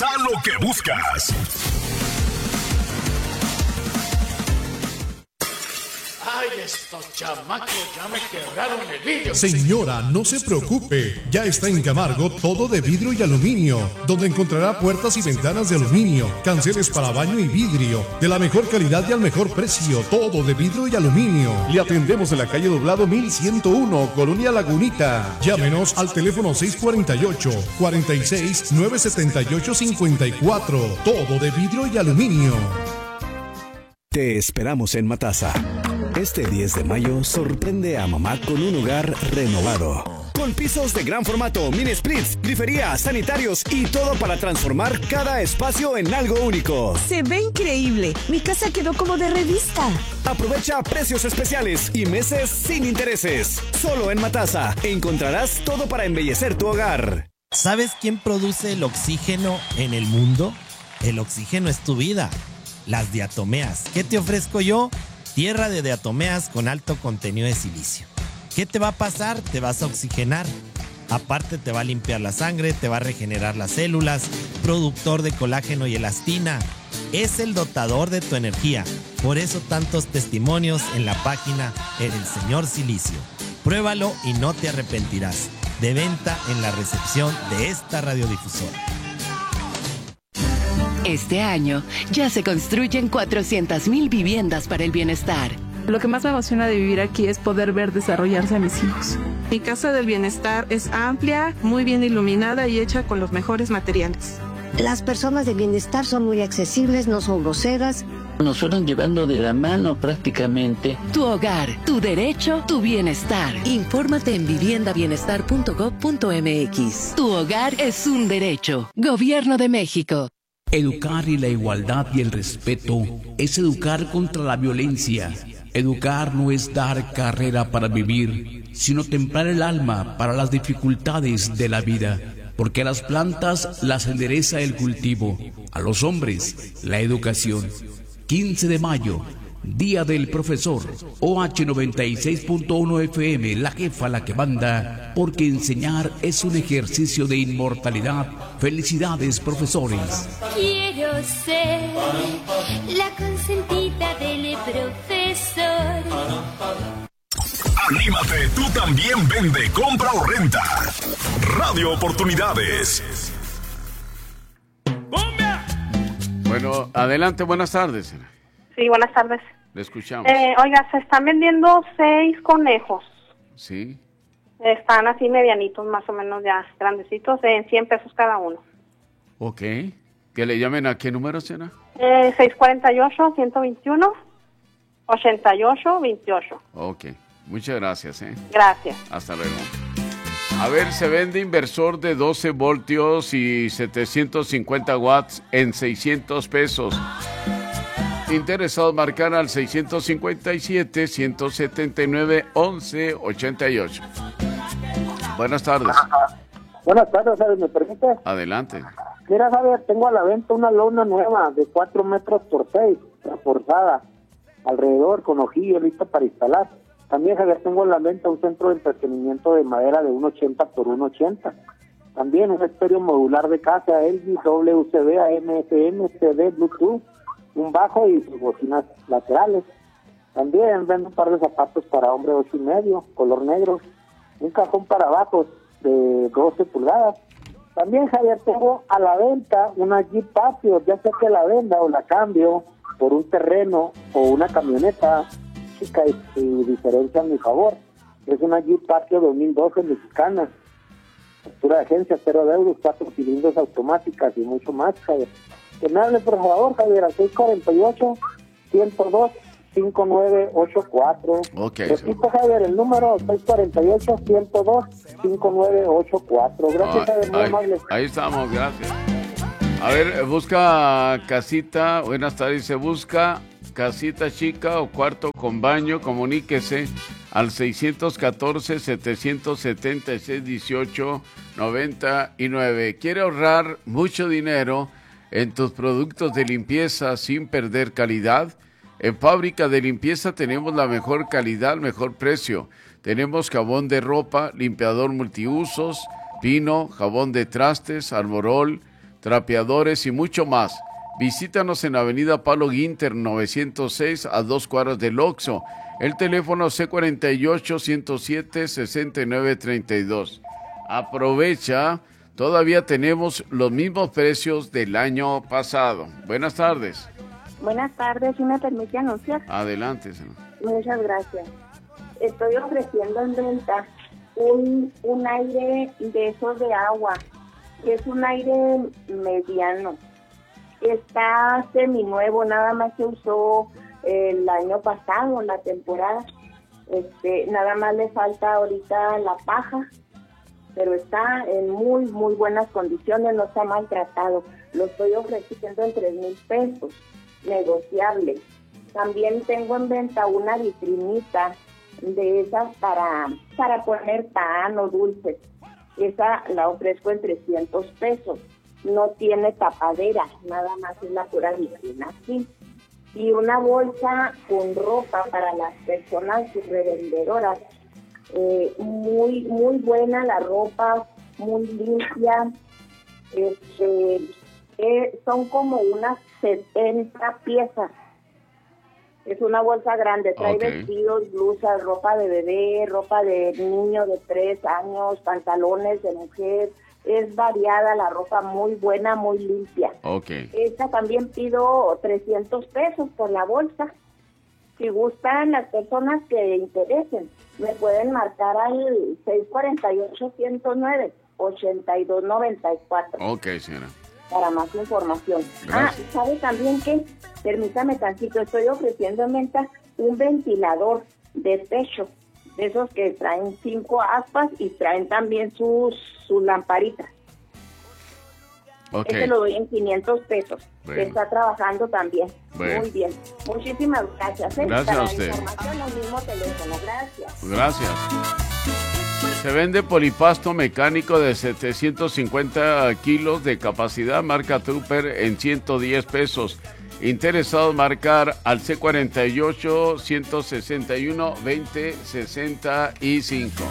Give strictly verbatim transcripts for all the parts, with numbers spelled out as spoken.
a lo que buscas. Ay, estos chamacos ya me quebraron el vidrio. Señora, no se preocupe. Ya está en Camargo todo de vidrio y aluminio, donde encontrará puertas y ventanas de aluminio, canceles para baño y vidrio, de la mejor calidad y al mejor precio. Todo de vidrio y aluminio. Le atendemos en la calle Doblado mil ciento uno, Colonia Lagunita. Llámenos al teléfono seis cuatro ocho, cuatro seis, nueve siete ocho, cinco cuatro. Todo de vidrio y aluminio. Te esperamos en Matasa. Este diez de mayo sorprende a mamá con un hogar renovado. Con pisos de gran formato, mini splits, grifería, sanitarios y todo para transformar cada espacio en algo único. Se ve increíble. Mi casa quedó como de revista. Aprovecha precios especiales y meses sin intereses. Solo en Matasa encontrarás todo para embellecer tu hogar. ¿Sabes quién produce el oxígeno en el mundo? El oxígeno es tu vida. Las diatomeas. ¿Qué te ofrezco yo? Tierra de diatomeas con alto contenido de silicio. ¿Qué te va a pasar? Te vas a oxigenar. Aparte te va a limpiar la sangre, te va a regenerar las células, productor de colágeno y elastina. Es el dotador de tu energía. Por eso tantos testimonios en la página El Señor Silicio. Pruébalo y no te arrepentirás. De venta en la recepción de esta radiodifusora. Este año ya se construyen cuatrocientas mil viviendas para el bienestar. Lo que más me emociona de vivir aquí es poder ver desarrollarse a mis hijos. Mi casa del bienestar es amplia, muy bien iluminada y hecha con los mejores materiales. Las personas de bienestar son muy accesibles, no son groseras. Nos fueron llevando de la mano prácticamente. Tu hogar, tu derecho, tu bienestar. Infórmate en vivienda bienestar punto gob punto eme equis. Tu hogar es un derecho. Gobierno de México. Educar y la igualdad y el respeto es educar contra la violencia. Educar no es dar carrera para vivir, sino templar el alma para las dificultades de la vida. Porque a las plantas las endereza el cultivo, a los hombres la educación. quince de mayo, Día del Profesor. O H noventa y seis punto uno F M, la jefa la que manda, porque enseñar es un ejercicio de inmortalidad. Felicidades, profesores. Quiero ser la consentida del profesor. Anímate, tú también vende, compra o renta. Radio Oportunidades. Bueno, adelante, buenas tardes. Sí, buenas tardes. Le escuchamos. Eh, oiga, se están vendiendo seis conejos. Sí. Están así medianitos, más o menos ya grandecitos, en cien pesos cada uno. Ok. ¿Que le llamen a qué número, señora? Eh, seis cuatro ocho, uno dos uno, ocho ocho dos ocho. Ok. Muchas gracias, ¿eh? Gracias. Hasta luego. A ver, se vende inversor de doce voltios y setecientos cincuenta watts en seiscientos pesos. Interesados marcar al seiscientos cincuenta y siete, ciento setenta y nueve, once ochenta y ocho. Buenas tardes. Buenas tardes, ¿sabes? ¿Me permite? Adelante. Mira, Javier, tengo a la venta una lona nueva de cuatro metros por seis, reforzada, alrededor, con ojillo, lista para instalar. También, Javier, tengo a la venta un centro de entretenimiento de madera de uno ochenta por uno ochenta. También un estéreo modular de casa, L G, W C B, A M F M, C D, Bluetooth, un bajo y sus bocinas laterales. También vendo un par de zapatos para hombre ocho y medio, color negro, un cajón para abajo de doce pulgadas. También, Javier, tengo a la venta una Jeep Patio, ya sea que la venda o la cambio por un terreno o una camioneta chica y, y diferencia a mi favor. Es una Jeep Patio dos mil doce mexicana, factura de agencia, cero deudos, cuatro cilindros automáticas y mucho más, Javier. Que me hable, por favor, Javier, al seis cuatro ocho, uno cero dos, cinco nueve ocho cuatro. Ok. Repito, Javier, el número seis cuatro ocho, uno cero dos, cinco nueve ocho cuatro. Gracias, Ah, Javier, muy ahí, amable. ahí estamos, gracias. A ver, busca casita, buenas tardes, se busca casita chica o cuarto con baño, comuníquese al seiscientos catorce, setecientos setenta y seis, dieciocho noventa y nueve. ¿Quiere ahorrar mucho dinero en tus productos de limpieza sin perder calidad? En Fábrica de Limpieza tenemos la mejor calidad, mejor precio. Tenemos jabón de ropa, limpiador multiusos, Pino, jabón de trastes, Armorol, trapeadores y mucho más. Visítanos en Avenida Pablo Guinter novecientos seis a dos cuadras del Oxxo. El teléfono C cuarenta y ocho, ciento siete, sesenta y nueve treinta y dos. Aprovecha, todavía tenemos los mismos precios del año pasado. Buenas tardes. Buenas tardes, ¿sí me permite anunciar? Adelante, señor. Muchas gracias. Estoy ofreciendo en venta un, un aire de esos de agua. Es un aire mediano. Está seminuevo, nada más se usó el año pasado, la temporada. Este, nada más le falta ahorita la paja, pero está en muy, muy buenas condiciones, no está maltratado. Lo estoy ofreciendo en tres mil pesos, negociable. También tengo en venta una vitrinita de esas para, para poner pan o dulces. Esa la ofrezco en trescientos pesos. No tiene tapadera, nada más es la pura vitrina, sí. Y una bolsa con ropa para las personas revendedoras. Eh, muy, muy buena la ropa, muy limpia. Este, eh, son como unas setenta piezas. Es una bolsa grande, trae okay. vestidos, blusas, ropa de bebé, ropa de niño de tres años, pantalones de mujer. Es variada la ropa, muy buena, muy limpia. Okay. Esta también pido trescientos pesos por la bolsa. Si gustan las personas que interesen, me pueden marcar al seis cuarenta y ocho, ciento nueve, ochenta y dos noventa y cuatro. Ok, señora. Para más información. Gracias. Ah, ¿sabe también qué? Permítame tantito, estoy ofreciendo en venta un ventilador de techo, de esos que traen cinco aspas y traen también sus, sus lamparitas. Okay. Ese lo doy en quinientos pesos. Bueno. Está trabajando también. Bueno. Muy bien. Muchísimas gracias. ¿eh? Gracias Para a usted. La información al mismo teléfono. Gracias. Gracias. Se vende polipasto mecánico de setecientos cincuenta kilos de capacidad, marca Trooper, en ciento diez pesos. Interesados marcar al C cuarenta y ocho, ciento sesenta y uno, veinte sesenta y cinco.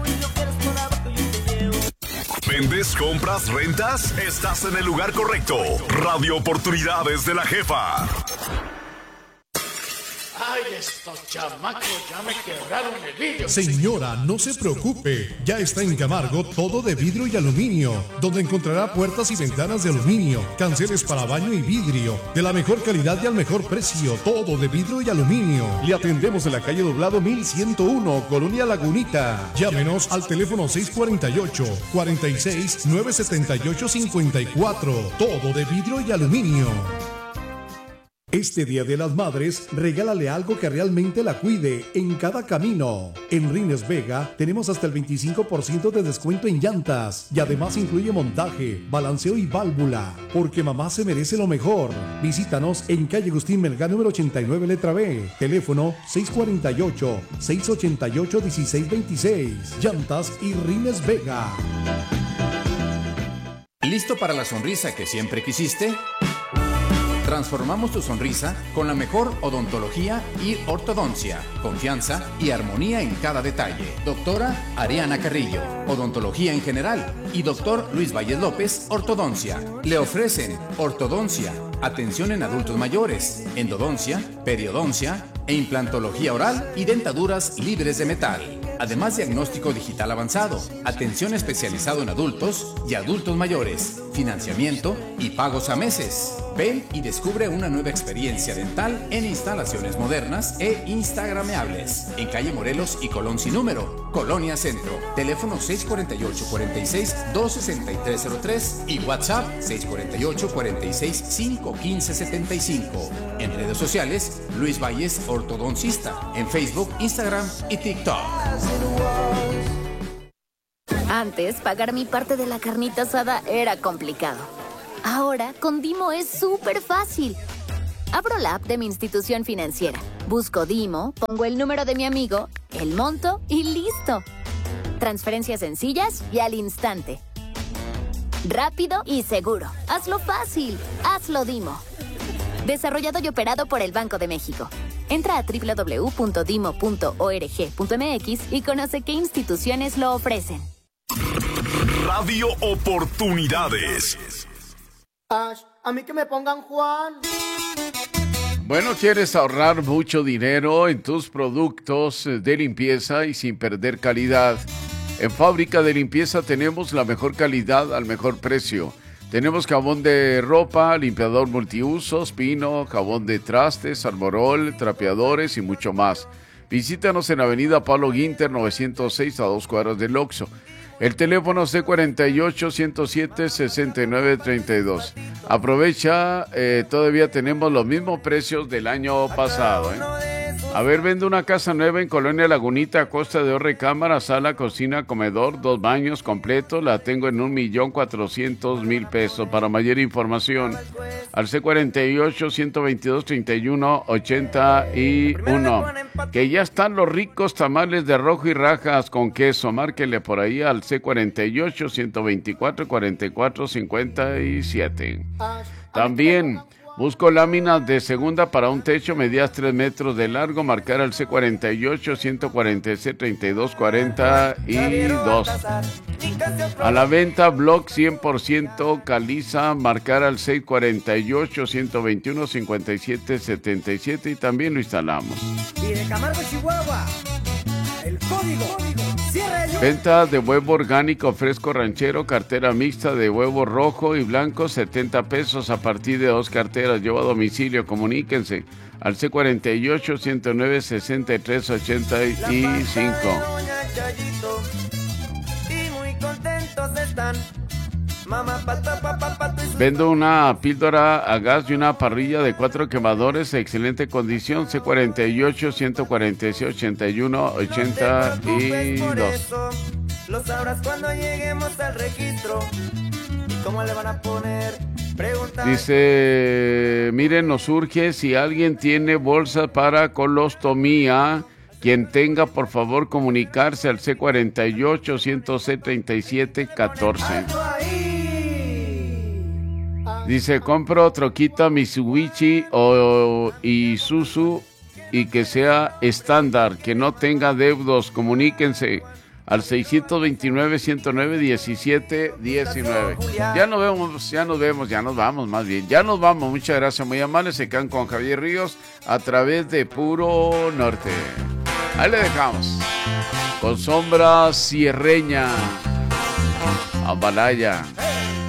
¿Vendes, compras, rentas? Estás en el lugar correcto. Radio Oportunidades de la Jefa. Ay, estos chamacos ya me quebraron el vidrio. Señora, no se preocupe. Ya está en Camargo todo de vidrio y aluminio, donde encontrará puertas y ventanas de aluminio, canceles para baño y vidrio, de la mejor calidad y al mejor precio. Todo de vidrio y aluminio. Le atendemos en la calle Doblado mil ciento uno, Colonia Lagunita. Llámenos al teléfono seis cuarenta y ocho, cuarenta y seis, nueve setenta y ocho, cincuenta y cuatro. Todo de vidrio y aluminio. Este Día de las Madres, regálale algo que realmente la cuide en cada camino. En Rines Vega tenemos hasta el veinticinco por ciento de descuento en llantas y además incluye montaje, balanceo y válvula, porque mamá se merece lo mejor. Visítanos en calle Agustín Melgar número ochenta y nueve, letra B. Teléfono seis cuarenta y ocho, seis ochenta y ocho, dieciséis veintiséis. Llantas y Rines Vega. ¿Listo para la sonrisa que siempre quisiste? Transformamos tu sonrisa con la mejor odontología y ortodoncia, confianza y armonía en cada detalle. Doctora Ariana Carrillo, odontología en general, y doctor Luis Valles López, ortodoncia. Le ofrecen ortodoncia, atención en adultos mayores, endodoncia, periodoncia e implantología oral y dentaduras libres de metal. Además, diagnóstico digital avanzado, atención especializado en adultos y adultos mayores, financiamiento y pagos a meses. Ven y descubre una nueva experiencia dental en instalaciones modernas e instagrameables. En calle Morelos y Colón sin número, Colonia Centro. Teléfono seis cuarenta y ocho, cuarenta y seis, dos sesenta y tres cero tres y WhatsApp seis cuarenta y ocho, cuarenta y seis, cinco quince setenta y cinco. En redes sociales, Luis Valles Ortodoncista. En Facebook, Instagram y TikTok. Antes, pagar mi parte de la carnita asada era complicado. Ahora, con Dimo es súper fácil. Abro la app de mi institución financiera, busco Dimo, pongo el número de mi amigo, el monto y listo. Transferencias sencillas y al instante. Rápido y seguro. Hazlo fácil. Hazlo Dimo. Desarrollado y operado por el Banco de México. Entra a doble u doble u doble u punto dimo punto org punto m x y conoce qué instituciones lo ofrecen. Radio Oportunidades. Ash, a mí que me pongan Juan. Bueno, ¿quieres ahorrar mucho dinero en tus productos de limpieza y sin perder calidad? En Fábrica de Limpieza tenemos la mejor calidad al mejor precio. Tenemos jabón de ropa, limpiador multiusos, Pino, jabón de trastes, Armorol, trapeadores y mucho más. Visítanos en Avenida Pablo Guinter novecientos seis a dos cuadras del Oxxo. El teléfono C cuarenta y ocho, ciento siete, sesenta y nueve treinta y dos. Aprovecha, eh, todavía tenemos los mismos precios del año pasado. ¿eh? A ver, vende una casa nueva en Colonia Lagunita, Costa de Oro, recámara, sala, cocina, comedor, dos baños completos. La tengo en un millón cuatrocientos mil pesos. Para mayor información, al C cuarenta y ocho, ciento veintidós, treinta y uno, ochenta y uno. Que ya están los ricos tamales de rojo y rajas con queso. Márquele por ahí al C cuarenta y ocho, ciento veinticuatro, cuarenta y cuatro, cincuenta y siete. También busco láminas de segunda para un techo, medidas tres metros de largo. Marcar al C cuarenta y ocho, ciento cuarenta y seis, treinta y dos, cuarenta y dos. A la venta, blog cien por ciento caliza. Marcar al seis cuarenta y ocho, ciento veintiuno, cincuenta y siete, setenta y siete y también lo instalamos. Y de Camargo, Chihuahua, el código. Venta de huevo orgánico fresco ranchero, cartera mixta de huevo rojo y blanco, setenta pesos a partir de dos carteras. Llevo a domicilio, comuníquense al C cuarenta y ocho, ciento nueve, sesenta y tres, ochenta y cinco. Vendo una píldora a gas y una parrilla de cuatro quemadores, excelente condición, C cuarenta y ocho, ciento cuarenta y seis, ochenta y uno, ochenta y dos. Lo sabrás cuando lleguemos al registro. ¿Y cómo le van a poner? Pregunta. Dice, miren, nos urge si alguien tiene bolsa para colostomía. Quien tenga, por favor, comunicarse al C cuarenta y ocho, ciento seis, treinta y siete, catorce. Dice, compro troquita Mitsubishi o Isuzu y que sea estándar, que no tenga deudos. Comuníquense al seiscientos veintinueve, ciento nueve, diecisiete, diecinueve. Ya nos vemos, ya nos vemos, ya nos vamos más bien. Ya nos vamos, muchas gracias, muy amables. Se quedan con Javier Ríos a través de Puro Norte. Ahí le dejamos. Con Sombra Sierreña. Ambalaya.